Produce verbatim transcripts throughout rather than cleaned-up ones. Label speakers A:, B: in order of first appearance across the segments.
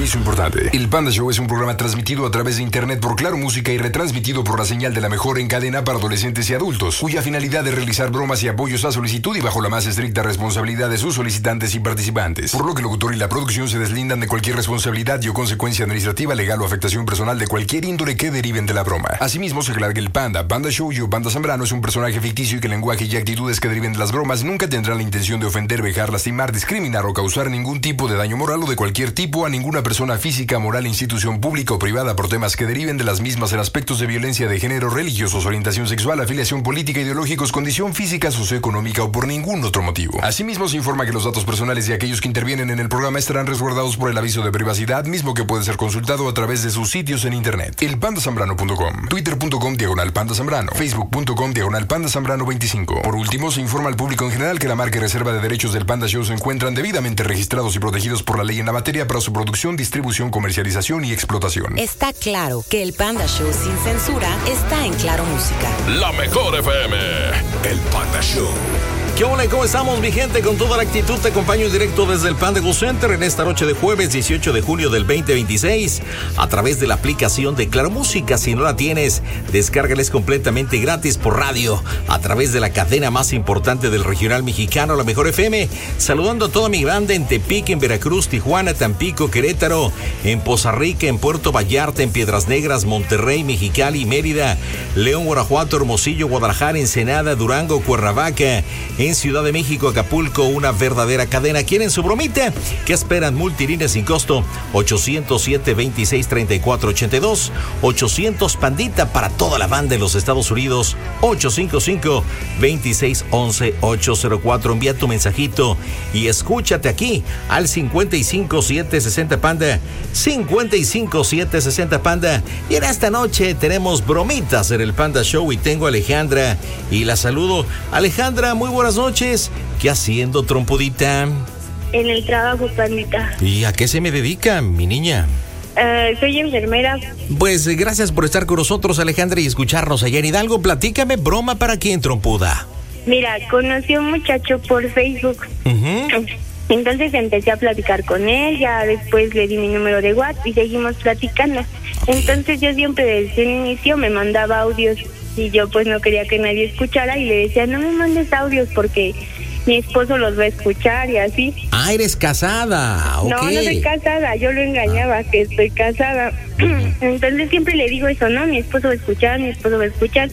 A: aviso importante. El Panda Show es un programa transmitido a través de internet por Claro Música y retransmitido por la señal de la mejor en cadena para adolescentes y adultos, cuya finalidad es realizar bromas y apoyos a solicitud y bajo la más estricta responsabilidad de sus solicitantes y participantes. Por lo que el locutor y la producción se deslindan de cualquier responsabilidad y o consecuencia administrativa, legal o afectación personal de cualquier índole que deriven de la broma. Asimismo, se aclara que el Panda, Panda Show y o Panda Zambrano es un personaje ficticio y que el lenguaje y actitudes que deriven de las bromas nunca tendrán la intención de ofender, vejar, lastimar, discriminar o causar ningún tipo de daño moral o de cualquier tipo a ninguna persona física, moral, institución pública o privada por temas que deriven de las mismas en aspectos de violencia de género, religiosos, orientación sexual, afiliación política, ideológicos, condición física, socioeconómica o por ningún otro motivo. Asimismo, se informa que los datos personales de aquellos que intervienen en el programa estarán resguardados por el aviso de privacidad, mismo que puede ser consultado a través de sus sitios en internet. El panda zambrano punto com, twitter punto com diagonal panda zambrano, facebook punto com diagonal panda zambrano veinticinco. Por último, se informa al público en general que la marca y reserva de derechos del Panda Show se encuentran debidamente registrados y protegidos por la ley en la materia para su producción, distribución, comercialización y explotación.
B: Está claro que el Panda Show sin censura está en Claro Música.
C: La mejor F M, el Panda Show.
D: ¿Qué hola? ¿Cómo estamos, mi gente? Con toda la actitud te acompaño en directo desde el Panda Go Center en esta noche de jueves dieciocho de junio del veinte veintiséis a través de la aplicación de Claro Música. Si no la tienes, descárgales completamente gratis por radio a través de la cadena más importante del regional mexicano, la mejor F M. Saludando a toda mi banda en Tepic, en Veracruz, Tijuana, Tampico, Querétaro, en Poza Rica, en Puerto Vallarta, en Piedras Negras, Monterrey, Mexicali, Mérida, León, Guanajuato, Hermosillo, Guadalajara, Ensenada, Durango, Cuernavaca, en Ciudad de México, Acapulco, una verdadera cadena. ¿Quieren su bromita? ¿Qué esperan? Multilínea sin costo, ochocientos siete, veintiséis, treinta y cuatro, ochenta y dos, ochocientos Pandita para toda la banda de los Estados Unidos, ocho cinco cinco, veintiséis, once, ochocientos cuatro. Envía tu mensajito y escúchate aquí al cincuenta y cinco, siete sesenta Panda, cincuenta y cinco, siete sesenta Panda. Y en esta noche tenemos bromitas en el Panda Show y tengo a Alejandra y la saludo. Alejandra, muy buenas noches. ¿Qué haciendo, trompudita?
E: En el trabajo, Pandita.
D: ¿Y a qué se me dedica, mi niña?
E: Uh, soy enfermera.
D: Pues eh, gracias por estar con nosotros, Alejandra, y escucharnos allá en Hidalgo. Platícame, broma para quién, trompuda.
E: Mira, conocí a un muchacho por Facebook. Uh-huh. Entonces empecé a platicar con él, ya después le di mi número de WhatsApp y seguimos platicando. Okay. Entonces yo siempre desde el inicio me mandaba audios y yo pues no quería que nadie escuchara y le decía, no me mandes audios porque mi esposo los va a escuchar y así.
D: Ah, eres casada. Okay.
E: No, no soy casada, yo lo engañaba ah. que estoy casada. Entonces siempre le digo eso, ¿no? Mi esposo va a escuchar, mi esposo va a escuchar.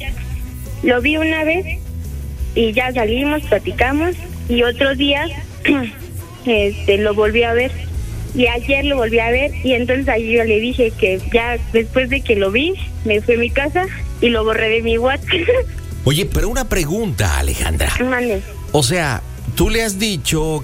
E: Lo vi una vez y ya salimos, platicamos y otro día este lo volví a ver y ayer lo volví a ver y entonces ahí yo le dije que ya después de que lo vi me fui a mi casa y lo borré de mi WhatsApp.
D: Oye, pero una pregunta, Alejandra.
E: Mande.
D: O sea, tú le has dicho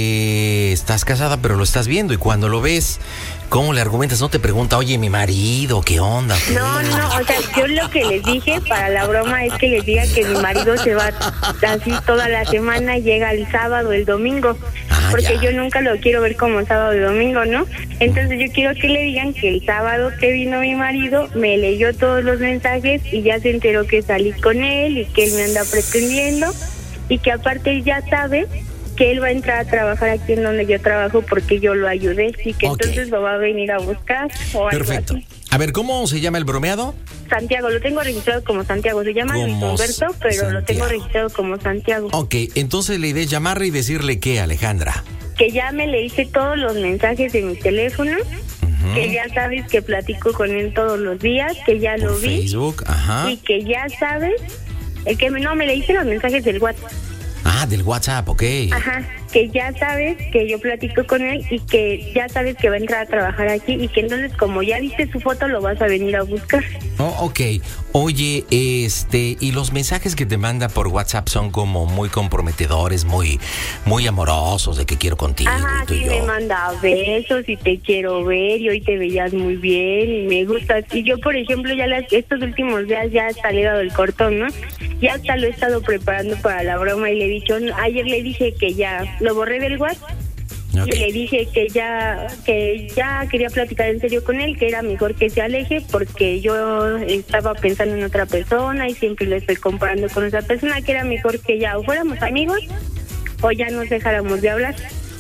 D: que estás casada, pero lo estás viendo y cuando lo ves, ¿cómo le argumentas? No te pregunta, oye, mi marido, ¿qué onda? ¿Qué?
E: No, no, o sea, yo lo que les dije para la broma es que les diga que mi marido se va así toda la semana, llega el sábado, el domingo, ah, porque ya. Yo nunca lo quiero ver como sábado y domingo, ¿no? Entonces yo quiero que le digan que el sábado que vino mi marido me leyó todos los mensajes y ya se enteró que salí con él y que él me anda pretendiendo y que aparte ya sabe que él va a entrar a trabajar aquí en donde yo trabajo porque yo lo ayudé y que okay. Entonces lo va a venir a buscar o
D: perfecto.
E: Algo así.
D: A ver, ¿cómo se llama el bromeado?
E: Santiago, lo tengo registrado como Santiago. Se llama Luis Humberto, pero Santiago. Lo tengo registrado como Santiago.
D: Ok, entonces la idea es llamarle y decirle ¿qué, Alejandra?
E: Que ya me le hice todos los mensajes de mi teléfono, uh-huh. que ya sabes que platico con él todos los días, que ya
D: Por
E: lo vi.
D: Facebook, ajá.
E: Y que ya sabes, el que no, me le hice los mensajes del WhatsApp.
D: Ah, del WhatsApp, ok.
E: Ajá, que ya sabes que yo platico con él y que ya sabes que va a entrar a trabajar aquí y que entonces como ya viste su foto lo vas a venir a buscar.
D: Oh, ok. Oye, este, y los mensajes que te manda por WhatsApp son como muy comprometedores, muy, muy amorosos, de que quiero contigo.
E: Ajá,
D: y tú
E: sí,
D: y yo.
E: me manda besos y te quiero ver y hoy te veías muy bien y me gustas. Y yo, por ejemplo, ya las, estos últimos días ya hasta le he dado el cortón, ¿no? Ya hasta lo he estado preparando para la broma y le he dicho, ayer le dije que ya lo borré del WhatsApp. Okay. Y le dije que ya que ya quería platicar en serio con él, que era mejor que se aleje porque yo estaba pensando en otra persona y siempre le estoy comparando con esa persona, que era mejor que ya o fuéramos amigos o ya nos dejáramos de hablar.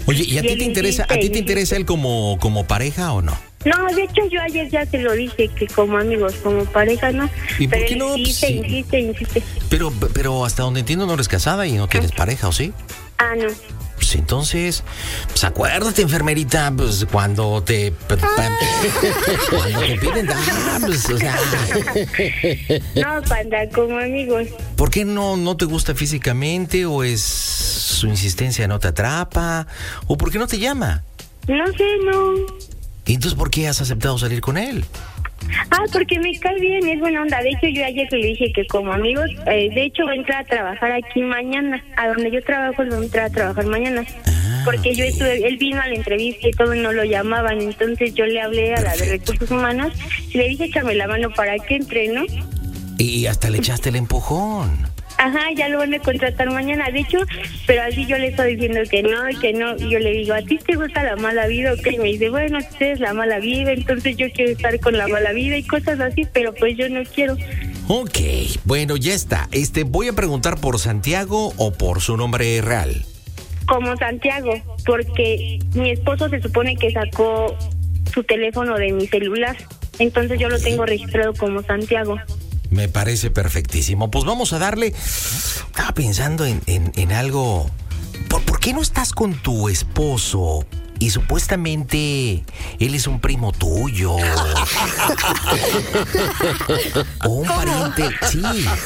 D: Oye, ¿y a
E: Y
D: ti
E: él
D: te interesa,
E: insiste,
D: a ti te
E: insiste.
D: interesa él como, como pareja o no?
E: No, de hecho yo ayer ya te lo dije, que como amigos, como pareja, ¿no?
D: ¿Y por
E: Pero
D: qué
E: él
D: no?
E: insiste,
D: Sí.
E: insiste, insiste.
D: Pero, pero hasta donde entiendo no eres casada y no tienes pareja, ¿o sí?
E: Ah, no.
D: Pues entonces, pues acuérdate, enfermerita, pues cuando te... cuando te piden, ah, pues, o sea...
E: No, panda, como amigos.
D: ¿Por qué no, no te gusta físicamente o es su insistencia no te atrapa o por qué no te llama?
E: No sé, no.
D: ¿Y entonces por qué has aceptado salir con él?
E: Ah, porque me cae bien, es buena onda. De hecho, yo ayer le dije que como amigos, eh, de hecho, voy a entrar a trabajar aquí mañana. A donde yo trabajo, voy a entrar a trabajar mañana.
D: Ah,
E: Porque
D: ok.
E: yo estuve, él vino a la entrevista y todo y no lo llamaban. Entonces yo le hablé a la de
D: Perfecto.
E: Recursos Humanos y le dije, échame la mano para que entre, ¿no?
D: Y hasta le echaste el empujón.
E: Ajá, ya lo van a contratar mañana. De hecho, pero así yo le estoy diciendo que no y que no. Y yo le digo, ¿a ti te gusta la mala vida o qué? Y me dice, bueno, usted es la mala vida, entonces yo quiero estar con la mala vida y cosas así, pero pues yo no quiero.
D: Ok, bueno, ya está. Este, voy a preguntar por Santiago o por su nombre real.
E: Como Santiago, porque mi esposo se supone que sacó su teléfono de mi celular. Entonces yo lo tengo registrado como Santiago.
D: Me parece perfectísimo. Pues vamos a darle... Estaba pensando en, en, en algo... ¿Por, ¿Por qué no estás con tu esposo? Y supuestamente él es un primo tuyo. O un pariente. Sí.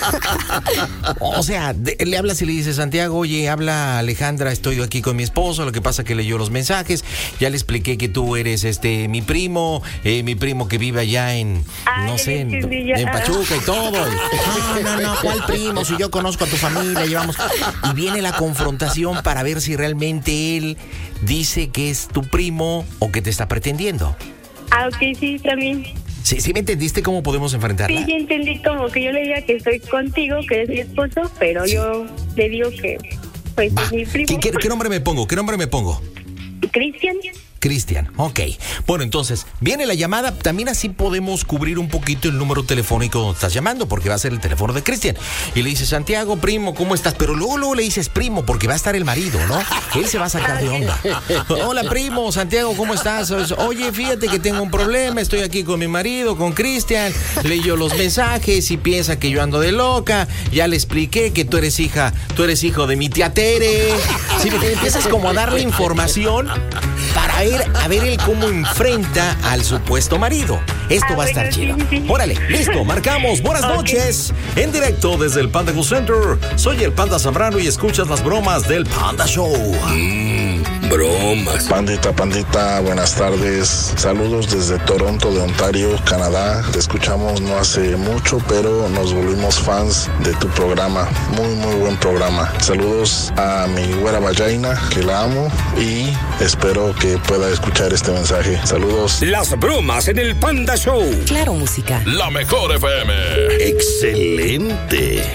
D: O sea, de- le hablas y le dices, Santiago, oye, habla Alejandra, estoy aquí con mi esposo. Lo que pasa que leyó los mensajes. Ya le expliqué que tú eres este mi primo, eh, mi primo que vive allá en,
E: Ah,
D: no
E: ya
D: sé, en,
E: entendí, ya.
D: en Pachuca y todo. No, no, no, ¿cuál primo? Si yo conozco a tu familia, llevamos. Y viene la confrontación para ver si realmente él dice que es tu primo o que te está pretendiendo.
E: Ah, ok, sí, también.
D: ¿Sí, sí me entendiste cómo podemos enfrentarla?
E: Sí, ya entendí como que yo le diga que estoy contigo, que eres mi esposo, pero yo le digo que pues
D: Va.
E: es mi primo.
D: ¿Qué, qué, qué nombre me pongo? ¿Qué nombre me pongo?
E: Cristian.
D: Cristian, ok. Bueno, entonces, viene la llamada. También así podemos cubrir un poquito el número telefónico donde estás llamando, porque va a ser el teléfono de Cristian. Y le dices, Santiago, primo, ¿cómo estás? Pero luego, luego le dices primo, porque va a estar el marido, ¿no? Él se va a sacar de onda. Hola, primo, Santiago, ¿cómo estás? Oye, fíjate que tengo un problema, estoy aquí con mi marido, con Cristian. Leyó los mensajes y piensa que yo ando de loca. Ya le expliqué que tú eres hija, tú eres hijo de mi tía Tere. Si me empiezas como a darle información para ver, a ver él cómo enfrenta al supuesto marido. Esto
E: Ah,
D: va a estar
E: bueno, sí,
D: chido.
E: sí, sí.
D: Órale, listo, marcamos. Buenas
E: Ok.
D: noches. En directo desde el Panda Go Center. Soy el Panda Zambrano y escuchas las bromas del Panda Show.
C: Mmm, bromas.
F: Pandita, pandita, buenas tardes. Saludos desde Toronto, de Ontario, Canadá. Te escuchamos no hace mucho, pero nos volvimos fans de tu programa. Muy, muy buen programa. Saludos a mi güera Vallaina, que la amo, y espero que pueda escuchar este mensaje. Saludos.
C: Las bromas en el Panda Show.
B: Claro Música.
C: La mejor F M. Excelente.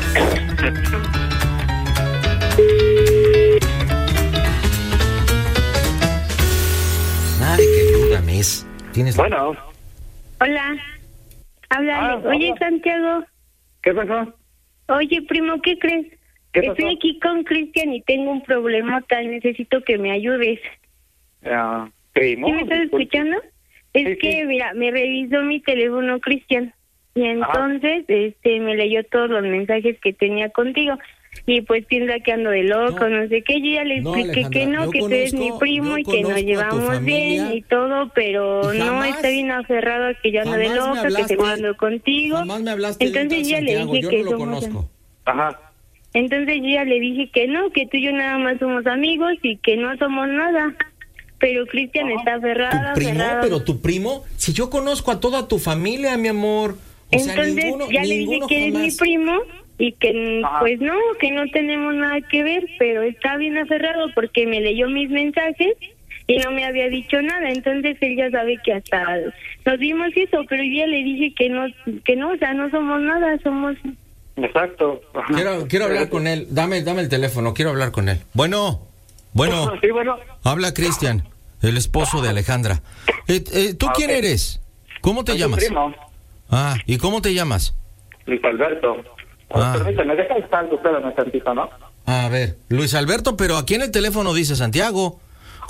D: Ay, qué duda me es. ¿Tienes
G: Bueno,
E: Hola. Habla.
G: Ah,
E: Oye,
G: hola.
E: Santiago.
G: ¿qué pasó?
E: Oye, primo, ¿qué crees?
G: ¿Qué pasó?
E: Estoy aquí con Cristian y tengo un problemota. Necesito que me ayudes.
G: Ah, primo.
E: ¿Sí me estás
G: disculpe.
E: escuchando? Es
G: Sí,
E: que,
G: sí.
E: mira, me revisó mi teléfono Cristian y entonces este me leyó todos los mensajes que tenía contigo y pues piensa que ando de loco, no,
D: No.
E: sé qué. Yo ya le
D: No,
E: expliqué que
D: Alejandra,
E: no,
D: yo
E: que tú eres mi
D: conozco-
E: primo
D: yo
E: y que nos
D: conozco a tu
E: llevamos bien
D: familia
E: y todo, pero
D: y
E: no,
D: jamás-
E: está bien aferrado a que yo ando de
D: jamás me
E: loca, que
D: hablaste-
E: seguro ando contigo.
D: Jamás me hablaste de
E: Entonces
D: un tal
E: ya le
D: Santiago,
E: dije
D: yo
E: que
D: no lo
E: somos
D: conozco.
G: Ajá.
E: Entonces yo ya le dije que no, que tú y yo nada más somos amigos y que no somos nada. Pero Cristian está aferrado,
D: ¿Tu primo?
E: aferrado.
D: Pero tu primo, si yo conozco a toda tu familia, mi amor. O sea,
E: Entonces
D: ninguno,
E: ya le dije
D: ninguno
E: que eres mi
D: jamás.
E: primo y que
G: Ajá.
E: pues no, que no tenemos nada que ver, pero está bien aferrado porque me leyó mis mensajes y no me había dicho nada. Entonces él ya sabe que hasta nos dimos eso, pero yo ya le dije que no, que no, o sea, no somos nada, somos...
G: Exacto. Ajá.
D: Quiero, quiero hablar con él. Dame, dame el teléfono, quiero hablar con él. Bueno, bueno,
G: Sí, bueno.
D: habla Cristian, el esposo de Alejandra. Eh, eh, ¿Tú
G: Ah,
D: quién
G: ok.
D: eres? ¿Cómo te
G: Soy tu
D: llamas?
G: primo,
D: Ah, ¿y cómo te llamas?
G: Luis Alberto.
D: Ah.
G: Permítame, deja estar usted un tantito, ¿no?
D: A ver, Luis Alberto, pero aquí en el teléfono dice Santiago.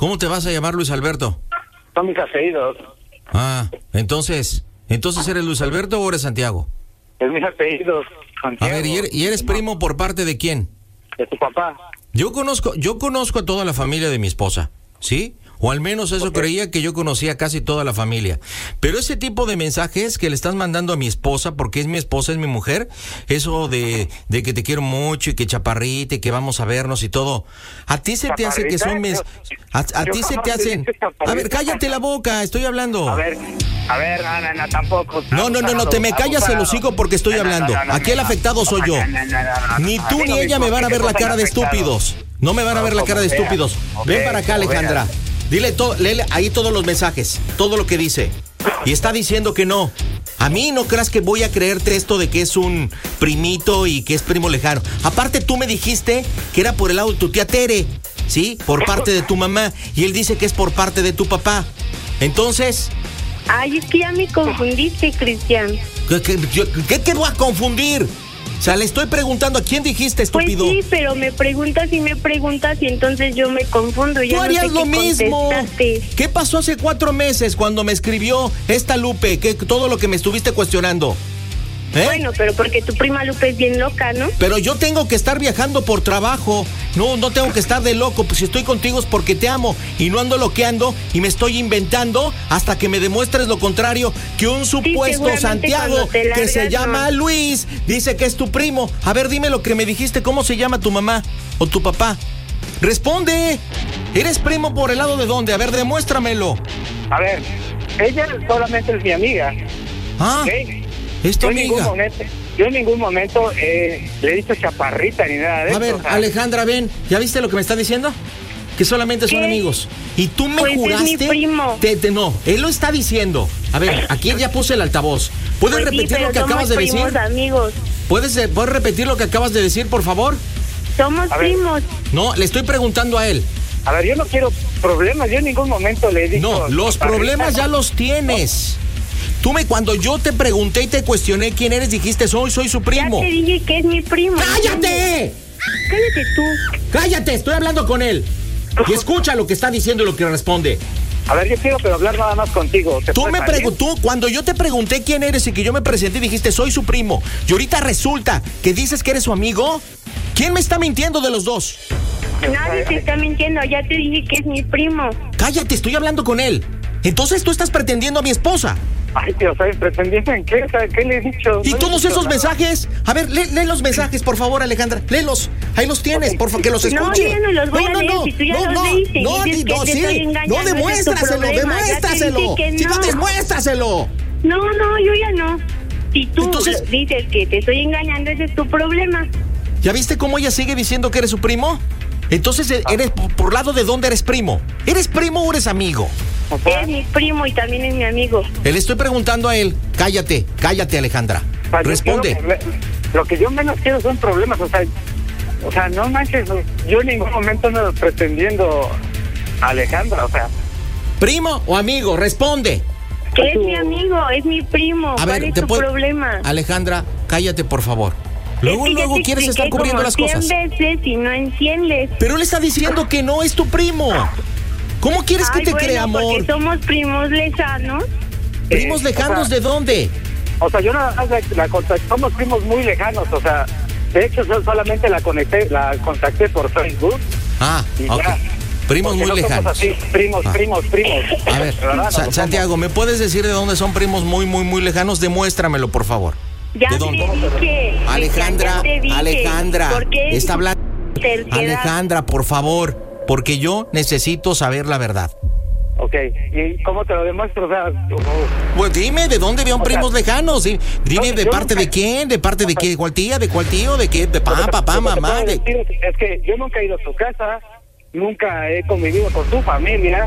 D: ¿Cómo te vas a llamar, Luis Alberto?
G: Son mis apellidos.
D: Ah, entonces, ¿entonces eres Luis Alberto o eres Santiago?
G: Es mis apellidos. Santiago.
D: A ver, ¿y eres, y eres primo por parte de quién?
G: De tu papá.
D: Yo conozco, yo conozco a toda la familia de mi esposa, ¿sí? O al menos eso okay. creía que yo conocía casi toda la familia. Pero ese tipo de mensajes que le estás mandando a mi esposa, porque es mi esposa, es mi mujer, eso de, de que te quiero mucho y que chaparrita y que vamos a vernos y todo, ¿a ti se te hace que son mes... A, a ti se te hacen... A ver, cállate la boca, estoy hablando.
G: A ver, a ver, no, no, no, tampoco.
D: No, no, no, no, te me callas el hocico porque estoy hablando. Aquí el afectado soy yo. Ni tú ni ella me van a ver la cara de estúpidos. No me van a ver la cara de estúpidos. Ven para acá, Alejandra. Dile todo, léele ahí todos los mensajes, todo lo que dice. Y está diciendo que no. A mí no creas que voy a creerte esto de que es un primito y que es primo lejano. Aparte tú me dijiste que era por el lado de tu tía Tere, ¿sí? Por parte de tu mamá. Y él dice que es por parte de tu papá. Entonces...
E: Ay, es que ya me confundiste, Cristian.
D: ¿Qué, qué, qué te voy a confundir? O sea, le estoy preguntando a quién dijiste, estúpido.
E: Pues sí, pero me preguntas y me preguntas y entonces yo me confundo. Ya
D: Tú harías
E: no sé
D: lo
E: qué
D: mismo.
E: contestaste.
D: ¿Qué pasó hace cuatro meses cuando me escribió esta Lupe? Que todo lo que me estuviste cuestionando. ¿Eh?
E: Bueno, pero porque tu prima Lupe es bien loca, ¿no?
D: Pero yo tengo que estar viajando por trabajo. No, no tengo que estar de loco. Pues si estoy contigo es porque te amo. Y no ando loqueando y me estoy inventando hasta que me demuestres lo contrario. Que un supuesto sí, Santiago largas, que se llama no. Luis dice que es tu primo. A ver, dime lo que me dijiste. ¿Cómo se llama tu mamá o tu papá? Responde. ¿Eres primo por el lado de dónde? A ver, demuéstramelo.
G: A ver, ella solamente es mi amiga.
D: Ah.
G: ¿Okay?
D: Es tu
G: yo
D: amiga.
G: En ningún momento, yo en ningún momento eh, le he dicho chaparrita ni nada de eso.
D: A ver, o sea, Alejandra, ven, ¿ya viste lo que me está diciendo? Que solamente son
E: ¿Qué?
D: amigos. Y tú me
E: pues
D: juraste...
E: Es mi primo.
D: Te, te, no, él lo está diciendo. A ver, aquí ya puse el altavoz. ¿Puedes
E: pues
D: repetir
E: sí,
D: lo que acabas de decir?
E: Somos amigos.
D: ¿Puedes, ¿Puedes repetir lo que acabas de decir, por favor?
E: Somos primos.
D: No, le estoy preguntando a él.
G: A ver, yo no quiero problemas, yo en ningún momento le he dicho...
D: No, los problemas ya los tienes. Tú me, cuando yo te pregunté y te cuestioné quién eres, dijiste, soy, soy su primo.
E: Ya te dije que es mi primo.
D: ¡Cállate!
E: Cállate tú.
D: ¡Cállate! Estoy hablando con él. Y escucha lo que está diciendo y lo que responde.
G: A ver, yo quiero pero hablar nada más contigo.
D: Tú me preguntó, cuando yo te pregunté quién eres y que yo me presenté, dijiste, soy su primo. Y ahorita resulta que dices que eres su amigo. ¿Quién me está mintiendo de los dos?
E: Nadie te está mintiendo, ya te dije que es mi primo.
D: Cállate, estoy hablando con él. Entonces tú estás pretendiendo a mi esposa.
G: Ay, tío, ¿sabes? ¿Pretendiendo en qué? ¿Qué le he dicho?
D: ¿Y
G: no
D: todos esos
G: nada.
D: mensajes? A ver, lee, lee los mensajes, por favor, Alejandra. Léelos. Ahí los tienes, okay. Por favor, que los escuche.
E: No, yo no los voy
D: no,
E: a leer.
D: No,
E: si tú ya
D: no,
E: los
D: no,
E: leíste
D: no,
E: y dices
D: no,
E: que
D: sí.
E: te estoy engañando,
D: No, demuéstraselo, demuéstraselo.
E: No.
D: Si no, demuéstraselo.
E: No, no, yo ya no. Si tú
D: Entonces,
E: dices que te estoy engañando, ese es tu problema.
D: ¿Ya viste cómo ella sigue diciendo que eres su primo? Entonces, ¿eres por lado de dónde eres primo? ¿Eres primo o eres amigo?
E: Es mi primo y también es mi amigo.
D: Le estoy preguntando a él. Cállate, cállate, Alejandra.
G: Ay,
D: responde.
G: Quiero, lo que yo menos quiero son problemas, o sea, o sea, no manches, yo en ningún momento no pretendiendo a Alejandra, o sea.
D: ¿Primo o amigo? Responde.
E: Que es mi amigo, es mi primo.
D: A
E: ¿Cuál
D: ver,
E: es
D: te
E: tu
D: puedo...
E: problema?
D: Alejandra, cállate, por favor. Luego,
E: es que
D: luego quieres estar cubriendo las cosas.
E: cien veces y no enciendes.
D: Pero él está diciendo que no es tu primo. ¿Cómo quieres
E: Ay,
D: que te
E: bueno,
D: crea, amor?
E: Porque somos primos lejanos.
D: ¿Primos eh, lejanos o sea, de dónde?
G: O sea, yo nada más la, la contacté, somos primos muy lejanos, o sea, de hecho yo solamente la conecté, la contacté por Facebook.
D: Ah, ok. Ya. Primos muy
G: no
D: lejanos.
G: Así, primos, ah. primos, primos.
D: A ver, Sa- Santiago, ¿me puedes decir de dónde son primos muy, muy, muy lejanos? Demuéstramelo, por favor.
E: Ya
D: ¿De dónde?
E: te dije.
D: Alejandra,
E: ya te dije.
D: Alejandra, está hablando.
E: Terquedad.
D: Alejandra, por favor, porque yo necesito saber la verdad.
G: Ok, ¿y cómo te lo demuestro? O sea, uh,
D: pues dime, ¿de dónde vieron primos
G: sea,
D: lejanos? Dime,
G: no,
D: ¿de parte
G: nunca,
D: de quién? ¿De parte de qué? ¿De cuál tía? ¿De cuál tío? ¿De qué? ¿De papá, papá, mamá? De...
G: Es que yo nunca he ido a tu casa, nunca he convivido con tu familia,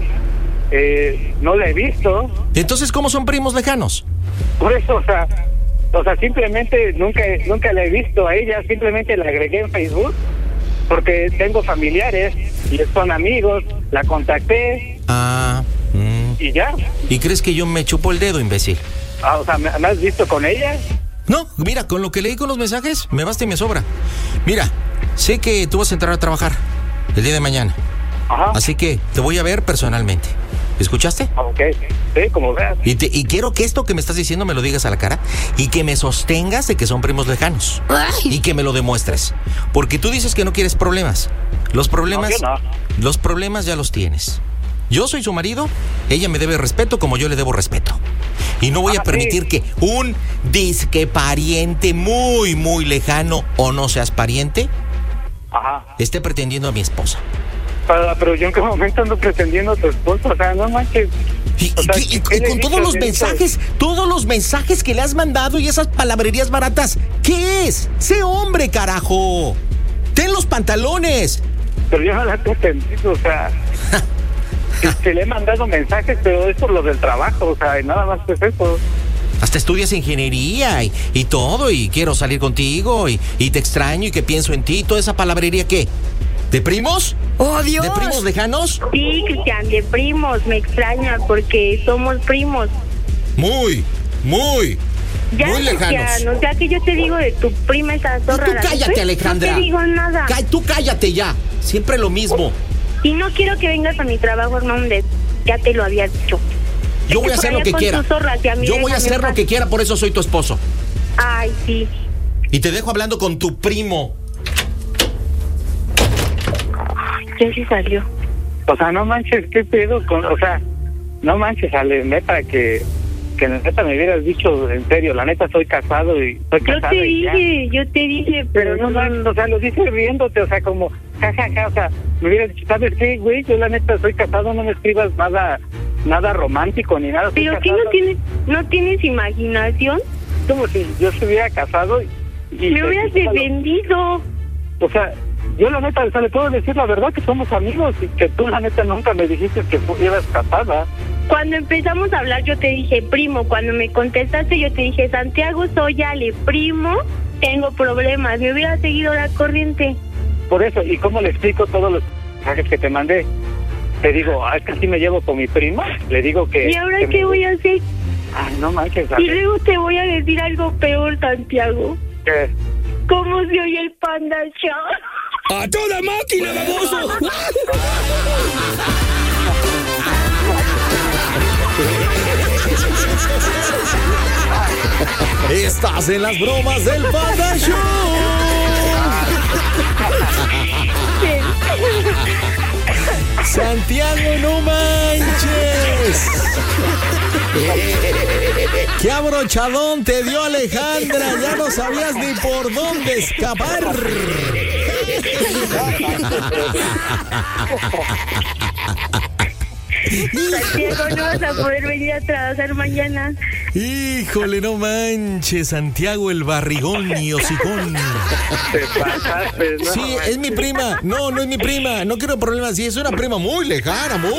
G: eh, no la he visto.
D: Entonces, ¿cómo son primos lejanos?
G: Por eso, o sea, o sea, simplemente nunca, nunca la he visto a ella, simplemente la agregué en Facebook porque tengo familiares y son amigos, la contacté.
D: Ah, mm.
G: Y ya.
D: ¿Y crees que yo me chupo el dedo, imbécil?
G: Ah, o sea, ¿me, ¿me has visto con ella?
D: No, mira, con lo que leí con los mensajes, me basta y me sobra. Mira, sé que tú vas a entrar a trabajar el día de mañana.
G: Ajá.
D: Así que te voy a ver personalmente. ¿Escuchaste?
G: Ok, sí, como veas.
D: Y, te, y quiero que esto que me estás diciendo me lo digas a la cara y que me sostengas de que son primos lejanos. Ay. Y que me lo demuestres. Porque tú dices que no quieres problemas. Los problemas,
G: no, yo no.
D: Los problemas ya los tienes. Yo soy su marido, ella me debe respeto como yo le debo respeto. Y no voy ah, a permitir sí. que un disque pariente muy, muy lejano o no seas pariente
G: Ajá.
D: esté pretendiendo a mi esposa.
G: Pero, pero yo en qué momento ando pretendiendo a tu esposo, o sea, no manches.
D: Y,
G: o sea,
D: y, y, y con todos los mensajes, todos los mensajes que le has mandado y esas palabrerías baratas, ¿qué es? ¡Sé hombre, carajo! ¡Ten los pantalones!
G: Pero yo no la he pretendido, o sea... que le he mandado mensajes, pero es por lo del trabajo, o sea, y nada más es eso.
D: Hasta estudias ingeniería y, y todo, y quiero salir contigo, y, y te extraño, y que pienso en ti, toda esa palabrería, ¿qué? ¿De primos?
B: ¡Oh, Dios!
D: ¿De primos lejanos?
E: Sí, Cristian, de primos, me extraña porque somos primos.
D: Muy, muy,
E: ya,
D: muy lejanos.
E: Cristian, o sea que yo te digo de tu prima esa zorra.
D: Tú cállate, Alejandra.
E: No te digo nada.
D: Cá- tú cállate ya, siempre lo mismo.
E: Y no quiero que vengas a mi trabajo, Hernández, ya te lo había dicho.
D: Yo voy a hacer lo que quiera. Yo voy a hacer lo que quiera, por eso soy tu esposo.
E: Ay, sí.
D: Y te dejo hablando con tu primo.
E: Ya sí salió.
G: O sea, no manches, ¿qué pedo? Con, o sea, no manches, Ale, neta, que, que neta me hubieras dicho en serio, la neta soy casado y soy
E: yo
G: casado.
E: Yo te dije, ya. yo te dije, pero,
G: pero no, no, o sea, lo dices riéndote, o sea, como, jajaja, ja, ja, o sea, me hubieras dicho, ¿sabes qué, güey? Yo la neta soy casado, no me escribas nada, nada romántico ni nada.
E: Pero ¿qué no tienes, no tienes imaginación?
G: Como si yo estuviera casado y... y
E: me hubieras defendido.
G: O sea... Yo la neta, o sea, le puedo decir la verdad que somos amigos y que tú la neta nunca me dijiste que estuvieras casada.
E: Cuando empezamos a hablar yo te dije primo, cuando me contestaste yo te dije Santiago, soy Ale, primo, tengo problemas, me hubiera seguido la corriente.
G: Por eso, ¿y cómo le explico todos los mensajes que te mandé? Te digo, ah, es que así me llevo con mi prima, le digo que...
E: ¿Y ahora
G: que
E: qué
G: me...
E: voy a hacer?
G: Ay, no manches, Ale.
E: Y luego te voy a decir algo peor, Santiago.
G: ¿Qué?
E: ¿Cómo se oye el Panda Show?
C: ¡A toda máquina, baboso!
D: Estás en las bromas del Panda Show. Santiago, no manches. ¡Qué abrochadón te dio Alejandra! Ya no sabías ni por dónde escapar.
E: Santiago, no vas a poder venir a trabajar mañana.
D: Híjole, no manches, Santiago el barrigón y hocicón.
G: Te pasaste, ¿no?
D: Sí, es mi prima. No, no es mi prima. No quiero problemas. Sí, es una prima muy lejana, muy.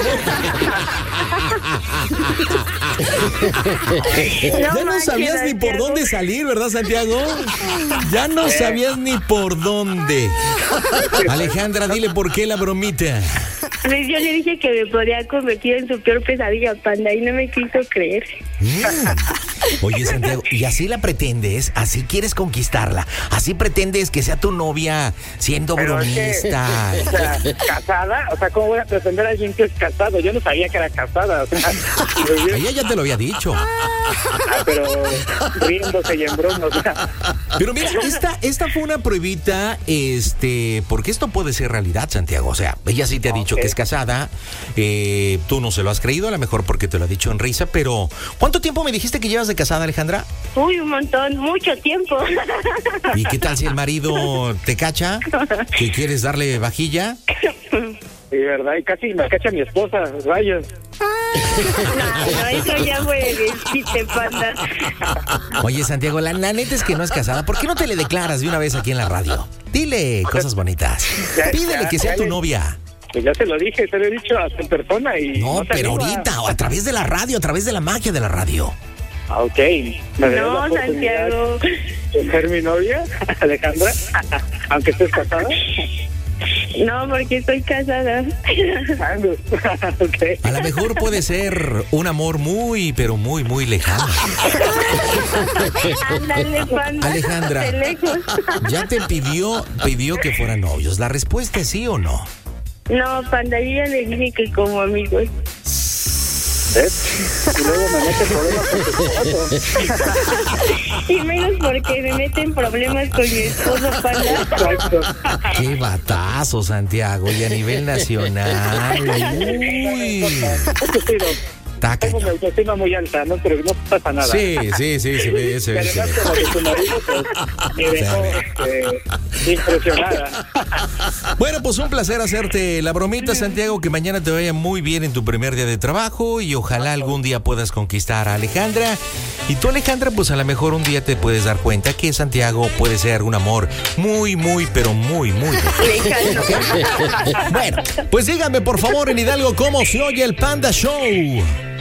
D: Ya no sabías ni por dónde salir, ¿verdad, Santiago? Ya no sabías ni por dónde. Alejandra, dile por qué la bromita.
E: Pues yo le dije que me podía convertir en su peor pesadilla, Panda, y no me quiso creer.
D: Mm. Oye, Santiago, ¿y así la pretendes? ¿Así quieres conquistarla? ¿Así pretendes que sea tu novia siendo
G: Pero
D: bromista?
G: Es que, o sea, ¿casada? O sea, ¿cómo voy a pretender a alguien que es casado? Yo no sabía que era casada. O sea,
D: ella ya te lo había dicho.
G: Ah, pero riéndose y en broma, o sea.
D: Pero mira, esta, esta fue una pruebita, este, porque esto puede ser realidad, Santiago. O sea, ella sí te ha dicho okay. que es casada. Eh, tú no se lo has creído, a lo mejor porque te lo ha dicho en risa, pero ¿cuánto tiempo me dijiste que llevas de casada, Alejandra?
E: Uy, un montón, mucho tiempo.
D: ¿Y qué tal si el marido te cacha? ¿Que quieres darle vajilla?
G: Sí, verdad, y casi me cacha mi esposa, rayos.
E: No, no, eso ya fue de chiste, Panda.
D: Oye, Santiago, la, la neta es que no es casada. ¿Por qué no te le declaras de una vez aquí en la radio? Dile cosas bonitas.
G: Ya,
D: Pídele
G: ya,
D: que sea
G: ya
D: tu
G: le,
D: novia.
G: Pues ya se lo dije, se lo he dicho hasta en persona y...
D: No,
G: no
D: pero
G: anima.
D: ahorita, o a través de la radio, a través de la magia de la radio.
G: Ah, ok. ¿Me
E: no, Santiago.
G: ¿De ser mi novia, Alejandra? Aunque estés casada.
E: No, porque estoy casada.
G: Okay.
D: A lo mejor puede ser un amor muy, pero muy, muy lejano.
E: Ándale, Panda.
D: Alejandra,
E: de lejos.
D: ya te pidió, pidió que fueran novios. ¿La respuesta es sí o no?
E: No, Panda, yo ya le dije que como amigos.
G: ¿Ves? Y luego me meten problemas con tu esposo.
E: Y menos porque me meten problemas con mi esposo, Panda.
G: Exacto.
D: Qué batazo, Santiago, y a nivel nacional. Uy. Taca.
G: Tengo mi autoestima muy alta, ¿no? Pero no pasa nada.
D: Sí, sí, sí, se ve, se ve.
G: Y además, como que tu marido, pues, me dejó este, impresionada.
D: Bueno, pues un placer hacerte la bromita, Santiago, que mañana te vaya muy bien en tu primer día de trabajo y ojalá algún día puedas conquistar a Alejandra. Y tú, Alejandra, pues a lo mejor un día te puedes dar cuenta que Santiago puede ser un amor muy, muy, pero muy, muy lejano. Bueno, pues díganme por favor en Hidalgo cómo se oye el Panda Show.